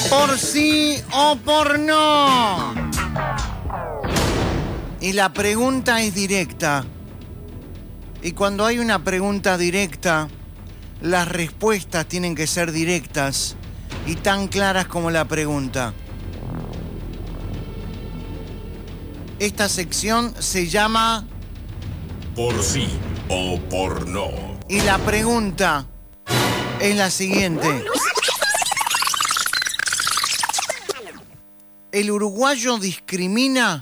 ¿Por sí o por no? Y la pregunta es directa. Y cuando hay una pregunta directa, las respuestas tienen que ser directas y tan claras como la pregunta. Esta sección se llama Por sí o por no. Y la pregunta es la siguiente. ¿El uruguayo discrimina?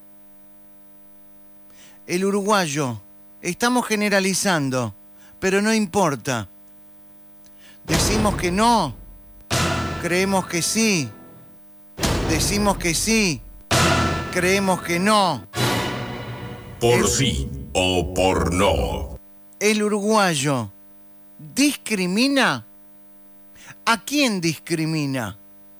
El uruguayo, estamos generalizando, pero no importa. Decimos que no, creemos que sí, decimos que sí, creemos que no. Por sí o por no. ¿El uruguayo discrimina? ¿A quién discrimina?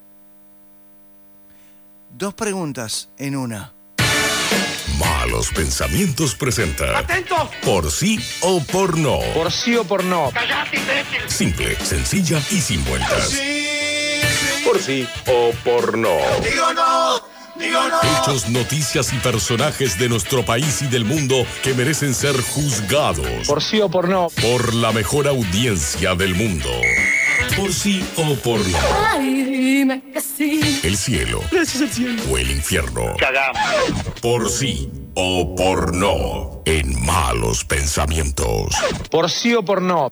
Dos preguntas en una. Malos Pensamientos presenta. ¡Atentos! Por sí o por no. Por sí o por no. ¡Cállate, imbécil! Simple, sencilla y sin vueltas. Sí. Por sí o por no. Digo no. Digo no. Hechos, noticias y personajes de nuestro país y del mundo que merecen ser juzgados Por sí o por no. por la mejor audiencia del mundo. Por sí o por no. Ay, dime que sí. El cielo. Gracias al cielo. O el infierno. Cagamos. Por sí o por no. En Malos Pensamientos. Por sí o por no.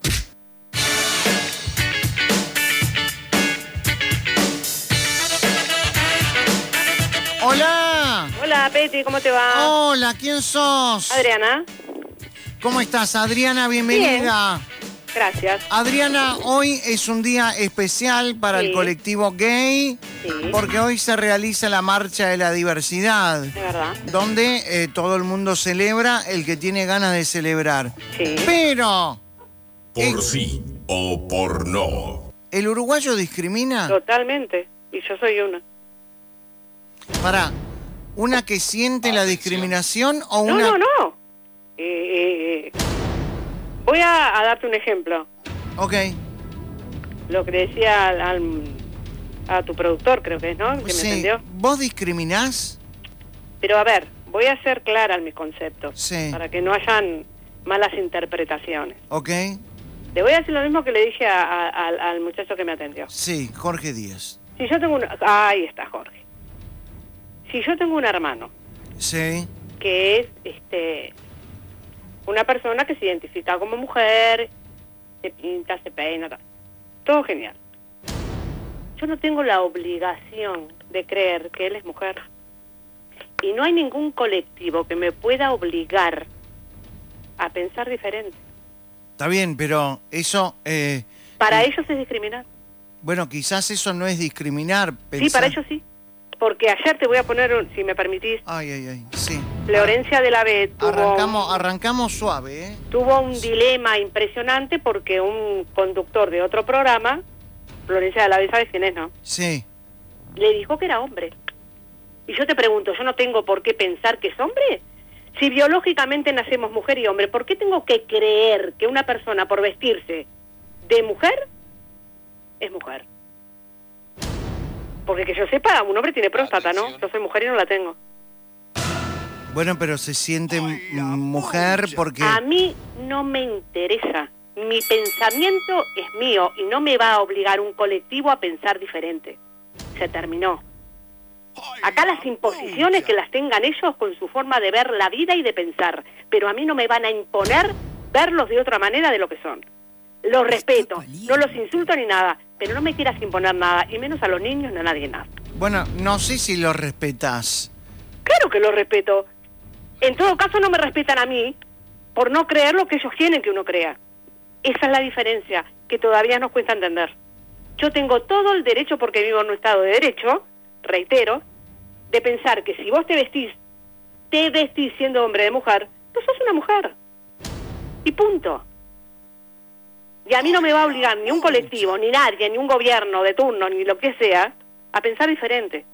¡Hola! Hola, Peti, ¿cómo te va? Hola, ¿quién sos? Adriana, ¿Cómo estás, Adriana? Bienvenida. gracias. Adriana, hoy es un día especial para el Sí. colectivo gay, Sí. porque hoy se realiza la Marcha de la Diversidad, De verdad. donde todo el mundo celebra el que tiene ganas de celebrar. Sí. Pero, Por sí o por no. ¿el uruguayo discrimina? Totalmente. Y yo soy una. Pará, ¿una que siente la discriminación o No, una...? no, no. Voy a darte un ejemplo. Ok, Lo que le decía a tu productor, creo que es, ¿no? Que me sí. entendió. ¿Vos discriminás? Pero a ver, voy a ser clara en mis conceptos. Sí. Para que no hayan malas interpretaciones. Ok, Le voy a decir lo mismo que le dije al muchacho que me atendió. sí, Jorge Díaz. Si yo tengo ahí está, Jorge. Si yo tengo un hermano Sí, que es una persona que se identifica como mujer, se pinta, se peina, todo genial. Yo no tengo la obligación de creer que él es mujer. Y no hay ningún colectivo que me pueda obligar a pensar diferente. está bien, pero eso... Para ellos es discriminar. bueno, quizás eso no es discriminar. Sí, para ellos sí. Porque ayer te voy a poner, si me permitís, Ay, sí. Florencia de la B Arrancamos suave, ¿eh? tuvo un dilema impresionante porque un conductor de otro programa, Florencia de la B, ¿sabes quién es, no? Sí. Le dijo que era hombre. Y yo te pregunto, ¿yo no tengo por qué pensar que es hombre? Si biológicamente nacemos mujer y hombre, ¿por qué tengo que creer que una persona por vestirse de mujer es mujer? Porque que yo sepa, un hombre tiene próstata, ¿no? Yo soy mujer y no la tengo. Bueno, pero se siente mujer porque... A mí no me interesa. Mi pensamiento es mío y no me va a obligar un colectivo a pensar diferente. Se terminó. Acá las imposiciones que las tengan ellos con su forma de ver la vida y de pensar, pero a mí no me van a imponer verlos de otra manera de lo que son. Los respeto, no los insulto ni nada, pero no me quieras imponer nada, y menos a los niños ni a nadie nada. Bueno, no sé si lo respetás. Claro que los respeto. En todo caso no me respetan a mí por no creer lo que ellos quieren que uno crea. Esa es la diferencia que todavía nos cuesta entender. Yo tengo todo el derecho, porque vivo en un estado de derecho, reitero, de pensar que si vos te vestís siendo hombre de mujer, tú sos una mujer. Y punto. Y a mí no me va a obligar ni un colectivo, ni nadie, ni un gobierno de turno, ni lo que sea, a pensar diferente.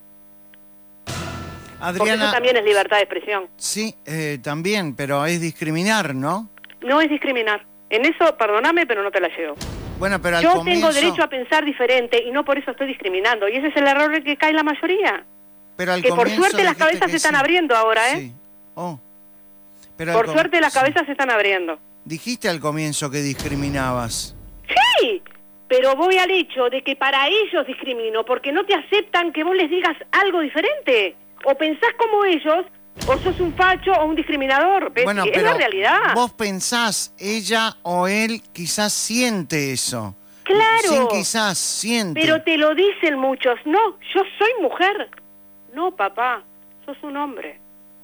Porque Adriana... eso también es libertad de expresión. Sí, también, pero es discriminar, ¿no? No es discriminar. En eso, perdóname, pero no te la llevo. Bueno, pero al Yo comienzo... tengo derecho a pensar diferente y no por eso estoy discriminando. Y ese es el error en que cae la mayoría. Pero al Que por comienzo suerte las dijiste cabezas que se están sí. abriendo ahora, ¿eh? Sí. Oh. Pero al Por suerte las sí. cabezas se están abriendo. Dijiste al comienzo que discriminabas. Sí, pero voy al hecho de que para ellos discrimino, porque no te aceptan que vos les digas algo diferente. O pensás como ellos, o sos un facho o un discriminador. ¿Ves? Bueno, Es pero la realidad. vos pensás, ella o él quizás siente eso. Claro. Sin quizás, siente. Pero te lo dicen muchos. No, yo soy mujer. No, papá, sos un hombre.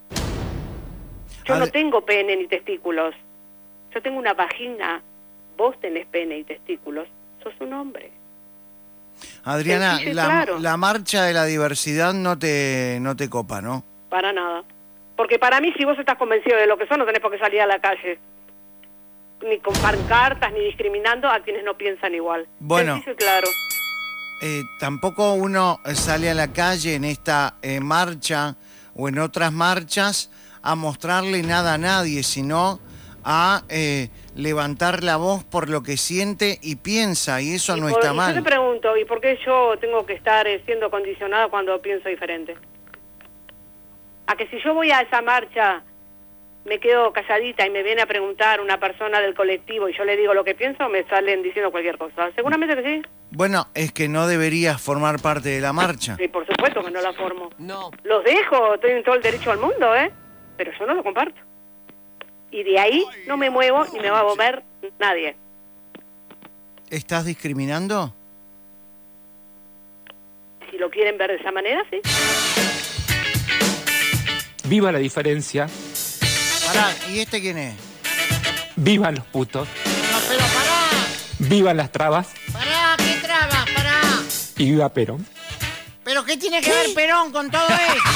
Yo no tengo pene ni testículos. Yo tengo una vagina. Vos tenés pene y testículos. Sos un hombre. Adriana, Sencillo y la, claro. la marcha de la diversidad no te copa, ¿no? Para nada. Porque para mí, si vos estás convencido de lo que son, no tenés por qué salir a la calle. Ni con pancartas, ni discriminando a quienes no piensan igual. Bueno. Sencillo y claro. Tampoco uno sale a la calle en esta marcha o en otras marchas a mostrarle nada a nadie, sino a levantar la voz por lo que siente y piensa, y eso no está Yo mal. te pregunto, ¿y por qué yo tengo que estar siendo condicionada cuando pienso diferente? A que si yo voy a esa marcha, me quedo calladita y me viene a preguntar una persona del colectivo y yo le digo lo que pienso, me salen diciendo cualquier cosa. Seguramente que sí. Bueno, es que no deberías formar parte de la marcha. Sí, por supuesto que no la formo. No. Los dejo, tienen todo el derecho al mundo, ¿eh? Pero yo no lo comparto. Y de ahí no me muevo ni me va a mover nadie. ¿Estás discriminando? Si lo quieren ver de esa manera, sí. Viva la diferencia, Pará, ¿y este quién es? vivan los putos, No, pero pará, vivan las trabas pará, ¿qué trabas? Pará. y viva Perón. ¿Pero qué tiene que ver Perón con todo esto?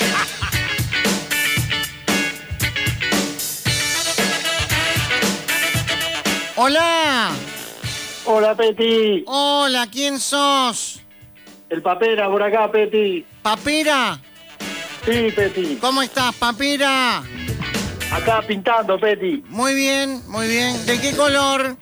Hola. Hola, Peti. Hola, ¿quién sos? El Papera por acá, Peti. ¿Papera? Sí, Peti. ¿Cómo estás, Papera? Acá pintando, Peti. Muy bien, muy bien. ¿De qué color?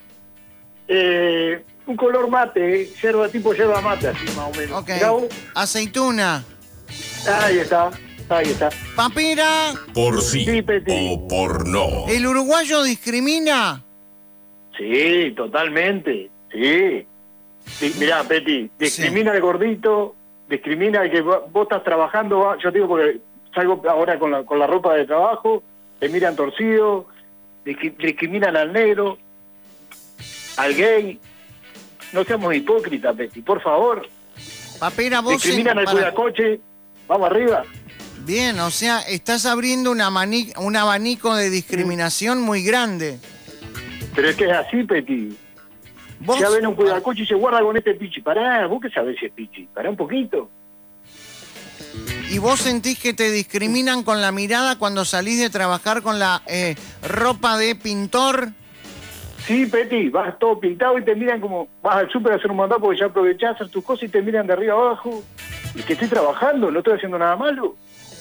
Un color mate, tipo yerba mate, así más o menos. Ok. Mirá vos. Aceituna. Ahí está, ahí está. Papera, Por sí Sí, Peti. o por no. ¿el uruguayo discrimina? Sí, totalmente, sí. Mirá, Peti, discrimina al gordito, discrimina al que vos estás trabajando, yo te digo porque salgo ahora con la ropa de trabajo, te miran torcido, discriminan al negro, al gay. No seamos hipócritas, Peti, por favor. Papera, vos... Discriminan al cuidacoche, vamos arriba. Bien, o sea, estás abriendo un abanico de discriminación muy grande. Pero es que es así, Peti. Vos... Ya ven un cuidacoche y se guarda con este pichi. Pará, vos qué sabés si es pichi. Pará un poquito. ¿Y vos sentís que te discriminan con la mirada cuando salís de trabajar con la ropa de pintor? Sí, Peti, vas todo pintado y te miran como... Vas al súper a hacer un mandado porque ya aprovechás, hacer tus cosas y te miran de arriba abajo. Y que estoy trabajando, no estoy haciendo nada malo.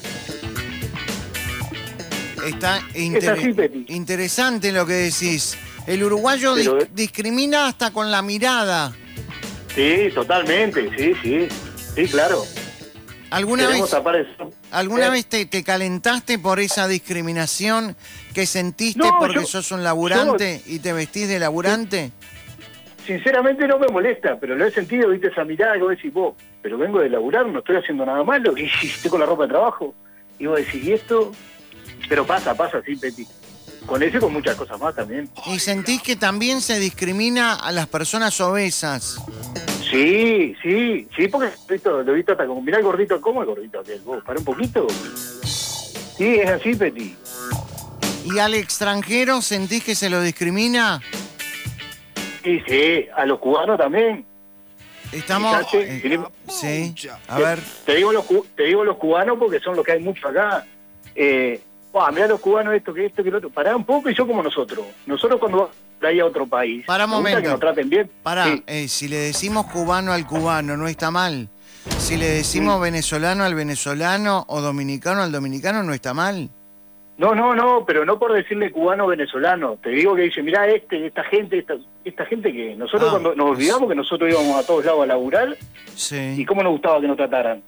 Está Es así, Peti. interesante lo que decís. El uruguayo Pero- discrimina hasta con la mirada. Sí, totalmente, sí. Sí, claro. ¿Alguna Queremos vez, tapar eso. alguna vez te calentaste por esa discriminación que sentiste No, porque yo- sos un laburante y te vestís de laburante? Sinceramente no me molesta, pero lo he sentido, viste, esa mirada que vos decís, vos, pero vengo de laburar, no estoy haciendo nada malo, y estoy con la ropa de trabajo. Y vos decís, ¿y esto? Pero pasa, sí, Peti. Con eso y con muchas cosas más también. ¿Y sentís que también se discrimina a las personas obesas? Sí, porque lo he visto hasta como, mirá el gordito, ¿cómo el gordito aquel? Vos, para un poquito. Sí, es así, Peti. ¿Y al extranjero sentís que se lo discrimina? Sí, a los cubanos también. Estamos... Fíjate, sí, a ver... Te digo los cubanos porque son los que hay mucho acá. Mirá los cubanos esto, que lo otro. Pará un poco y son como nosotros. Nosotros cuando vamos ahí a otro país, Pará un nos gusta momento. que nos traten bien. Pará, Sí. si le decimos cubano al cubano, no está mal. Si le decimos venezolano al venezolano o dominicano al dominicano, no está mal. No, pero no por decirle cubano o venezolano. Te digo que dice, mirá esta gente que nosotros cuando nos olvidamos que nosotros íbamos a todos lados a laburar y cómo nos gustaba que nos trataran.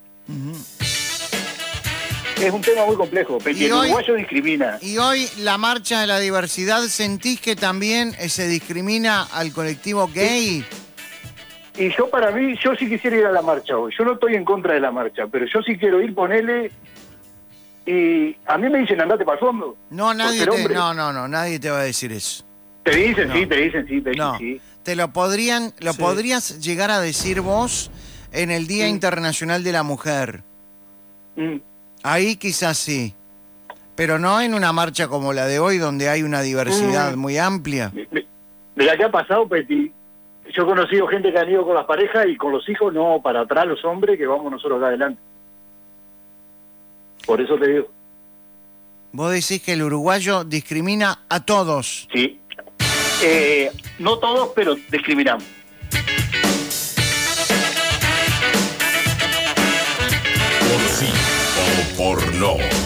Es un tema muy complejo, porque el uruguayo discrimina. Y hoy la marcha de la diversidad, ¿sentís que también se discrimina al colectivo gay? Y yo yo sí quisiera ir a la marcha hoy. Yo no estoy en contra de la marcha, pero yo sí quiero ir, ponele. Y a mí me dicen, andate para el fondo. No, nadie nadie te va a decir eso. Te dicen, No. sí, te dicen, sí. Te lo podrías llegar a decir vos en el Día Internacional de la Mujer. Ahí quizás sí. Pero no en una marcha como la de hoy, donde hay una diversidad muy amplia. Mirá, ¿qué ha pasado, Peti? Yo he conocido gente que han ido con las parejas y con los hijos, no, para atrás los hombres, que vamos nosotros acá adelante. Por eso te digo. Vos decís que el uruguayo discrimina a todos. Sí. No todos, pero discriminamos. Por sí o por no.